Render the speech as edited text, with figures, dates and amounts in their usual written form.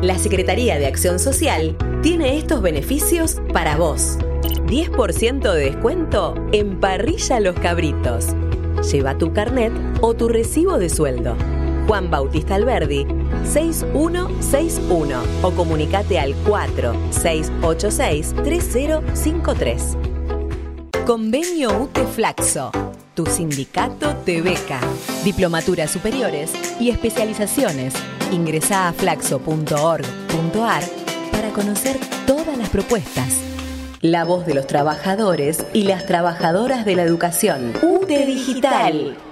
La Secretaría de Acción Social tiene estos beneficios para vos. 10% de descuento en Parrilla Los Cabritos. Lleva tu carnet o tu recibo de sueldo. Juan Bautista Alberdi, 6161 o comunicate al 4686-3053. Convenio UTE Flaxo. Tu sindicato te beca. Diplomaturas superiores y especializaciones. Ingresá a flaxo.org.ar para conocer todas las propuestas. La voz de los trabajadores y las trabajadoras de la educación. UTE Digital.